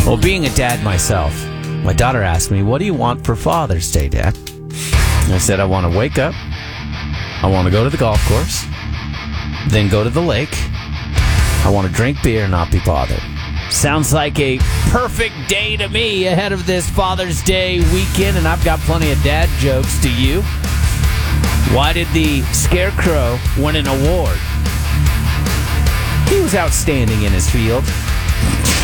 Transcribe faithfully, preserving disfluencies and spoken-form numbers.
Well, being a dad myself, my daughter asked me, what do you want for Father's Day, Dad? And I said, I want to wake up, I want to go to the golf course, then go to the lake, I want to drink beer and not be bothered. Sounds like a perfect day to me ahead of this Father's Day weekend, and I've got plenty of dad jokes to you. Why did the Scarecrow win an award? He was outstanding in his field.